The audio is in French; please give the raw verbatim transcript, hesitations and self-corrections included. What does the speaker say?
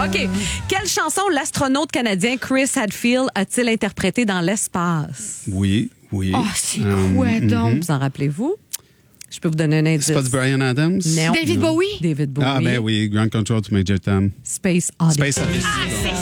OK. Quelle chanson l'astronaute canadien Chris Hadfield a-t-il interprétée dans l'espace? Oui, oui. Oh, c'est Um, quoi donc? mhm. Vous en rappelez-vous? Je peux vous donner un indice. C'est pas du Bryan Adams? Non. David Bowie? David Bowie. Ah, ben oui, Ground Control to Major Tom. Space Odyssey. Space Odyssey. Ah, c'est